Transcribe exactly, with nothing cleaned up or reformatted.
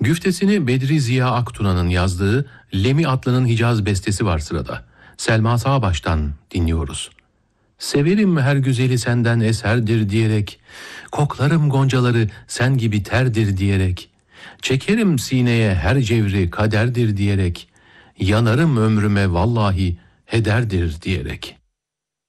Güftesini Bedri Ziya Aktuna'nın yazdığı Lemi Atlı'nın Hicaz bestesi var sırada. Selma Sağbaş'tan dinliyoruz. Severim her güzeli senden eserdir diyerek, koklarım goncaları sen gibi terdir diyerek, çekerim sineye her cevri kaderdir diyerek, yanarım ömrüme vallahi hederdir diyerek.